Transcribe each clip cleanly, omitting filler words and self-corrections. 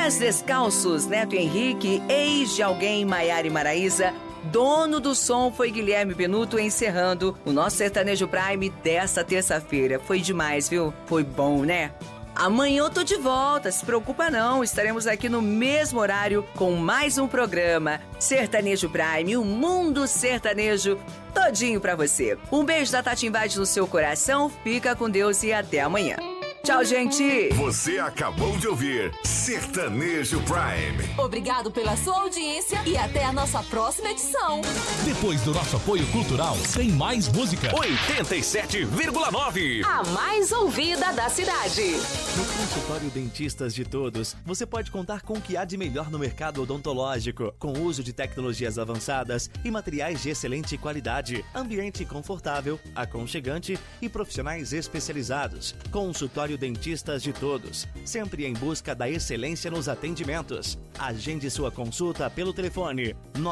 Pés Descalços, Neto Henrique, Ex de Alguém, Maiara e Maraísa. Dono do som foi Guilherme Benuto, encerrando o nosso Sertanejo Prime dessa terça-feira. Foi demais, viu? Foi bom, né? Amanhã eu tô de volta, se preocupa não, estaremos aqui no mesmo horário com mais um programa Sertanejo Prime, o mundo sertanejo todinho pra você. Um beijo da Tati Invade no seu coração, fica com Deus e até amanhã. Tchau, gente! Você acabou de ouvir Sertanejo Prime. Obrigado pela sua audiência e até a nossa próxima edição. Depois do nosso apoio cultural, tem mais música. 87,9. A mais ouvida da cidade. No consultório Dentistas de Todos, você pode contar com o que há de melhor no mercado odontológico, com o uso de tecnologias avançadas e materiais de excelente qualidade, ambiente confortável, aconchegante e profissionais especializados. Consultório Dentistas de Todos, sempre em busca da excelência nos atendimentos. Agende sua consulta pelo telefone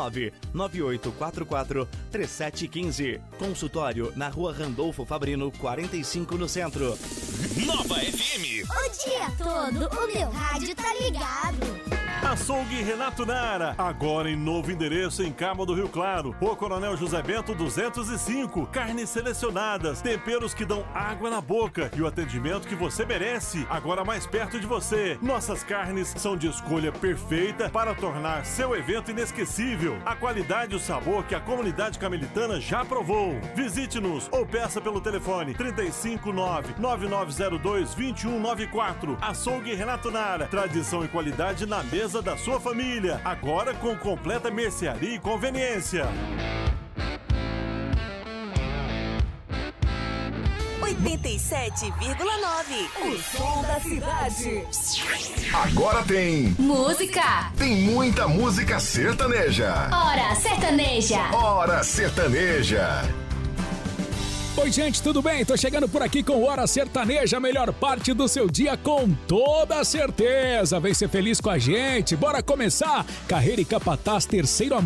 998443715. Consultório na Rua Randolfo Fabrino, 45 no centro. Nova FM. O dia todo o meu rádio tá ligado. Açougue Renato Nara, agora em novo endereço em Cabo do Rio Claro. O Coronel José Bento 205. Carnes selecionadas, temperos que dão água na boca e o atendimento que você merece, agora mais perto de você. Nossas carnes são de escolha perfeita para tornar seu evento inesquecível. A qualidade e o sabor que a comunidade camelitana já provou. Visite-nos ou peça pelo telefone 359-9902-2194. Açougue Renato Nara, tradição e qualidade na mesa da sua família, agora com completa mercearia e conveniência. 87,9. O som da cidade. Agora tem Música. Tem muita música sertaneja. Hora sertaneja. Hora sertaneja. Oi, gente, tudo bem? Tô chegando por aqui com Hora Sertaneja, a melhor parte do seu dia com toda certeza. Vem ser feliz com a gente. Bora começar? Carreira e Capataz, terceiro